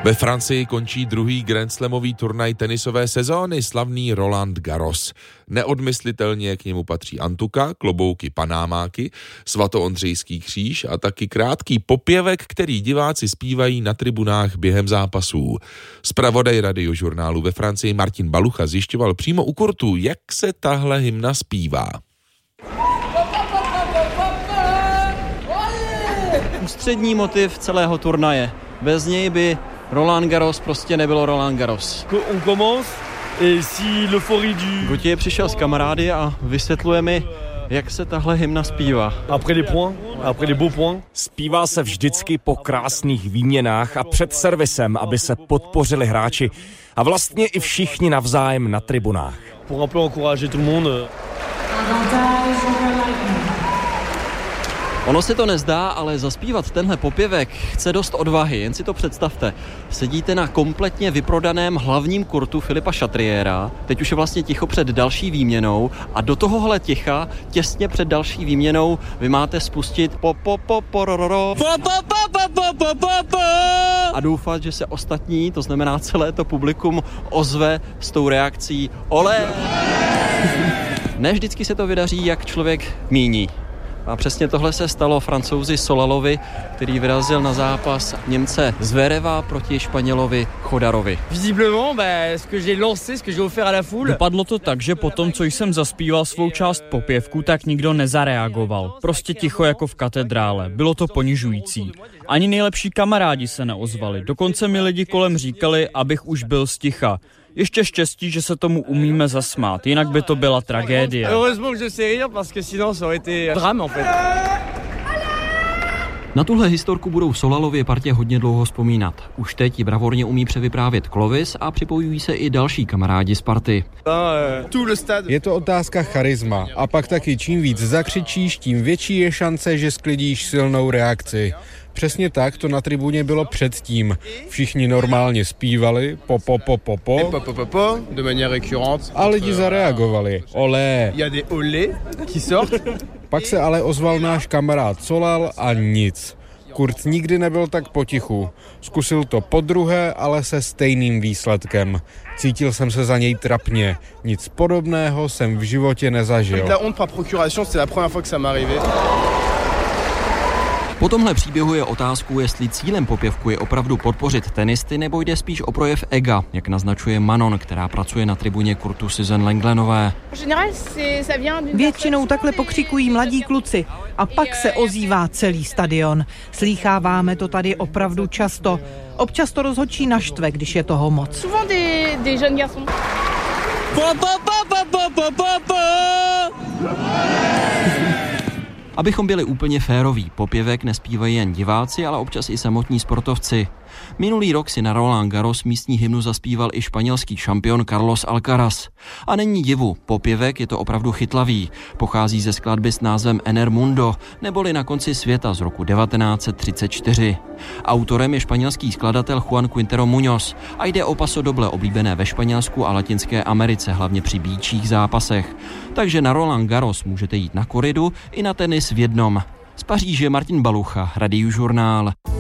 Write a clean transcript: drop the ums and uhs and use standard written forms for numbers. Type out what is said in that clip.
Ve Francii končí druhý grandslamový turnaj tenisové sezóny, slavný Roland Garros. Neodmyslitelně k němu patří antuka, klobouky, panámáky, svatoondřejský kříž a taky krátký popěvek, který diváci zpívají na tribunách během zápasů. Zpravodaj Radiožurnálu ve Francii Martin Balucha zjišťoval přímo u kurtu, jak se tahle hymna zpívá. Ústřední motiv celého turnaje. Bez něj by Roland Garros prostě nebylo Roland Garros. Gauthier přišel s kamarády a vysvětluje mi, jak se tahle hymna zpívá. Zpívá se vždycky po krásných výměnách a před servisem, aby se podpořili hráči a vlastně i všichni navzájem na tribunách. Ono se to nezdá, ale zaspívat tenhle popěvek chce dost odvahy, jen si to představte. Sedíte na kompletně vyprodaném hlavním kurtu Filipa Chatriera, teď už je vlastně ticho před další výměnou a do tohohle ticha, těsně před další výměnou, vy máte spustit a doufat, že se ostatní, to znamená celé to publikum, ozve s tou reakcí olé. Ne vždycky se to vydaří, jak člověk míní. A přesně tohle se stalo Francouzi Solalovi, který vyrazil na zápas Němce Zvereva proti Španělovi Chodarovi. Dopadlo to tak, že po tom, co jsem zaspíval svou část popěvku, tak nikdo nezareagoval. Prostě ticho jako v katedrále. Bylo to ponižující. Ani nejlepší kamarádi se neozvali. Dokonce mi lidi kolem říkali, abych už byl sticha. Ještě štěstí, že se tomu umíme zasmát, jinak by to byla tragédie. Na tuhle historku budou v Solalově partě hodně dlouho vzpomínat. Už teď ji bravorně umí převyprávět Clovis a připojují se i další kamarádi z party. Je to otázka charisma a pak taky čím víc zakřičíš, tím větší je šance, že sklidíš silnou reakci. Přesně tak to na tribuně bylo předtím. Všichni normálně zpívali a lidi zareagovali. Olé. Pak se ale ozval náš kamarád Solal a nic. Kurt nikdy nebyl tak potichu. Zkusil to podruhé, ale se stejným výsledkem. Cítil jsem se za něj trapně. Nic podobného jsem v životě nezažil. Po tomhle příběhu je otázkou, jestli cílem popěvku je opravdu podpořit tenisty, nebo jde spíš o projev ega, jak naznačuje Manon, která pracuje na tribuně kurtu Susan Lenglenové. Většinou takhle pokřikují mladí kluci a pak se ozývá celý stadion. Slýcháváme to tady opravdu často. Občas to rozhodčí naštve, když je toho moc. Abychom byli úplně féroví, popěvek nespívají jen diváci, ale občas i samotní sportovci. Minulý rok si na Roland Garros místní hymnu zaspíval i španělský šampion Carlos Alcaraz. A není divu, popěvek je to opravdu chytlavý. Pochází ze skladby s názvem Ener Mundo, neboli Na konci světa z roku 1934. Autorem je španělský skladatel Juan Quintero Muñoz a jde o pasodoble oblíbené ve Španělsku a Latinské Americe, hlavně při býčích zápasech. Takže na Roland Garros můžete jít na koridu i na tenis v jednom. Z Paříže Martin Balucha, Radiožurnál.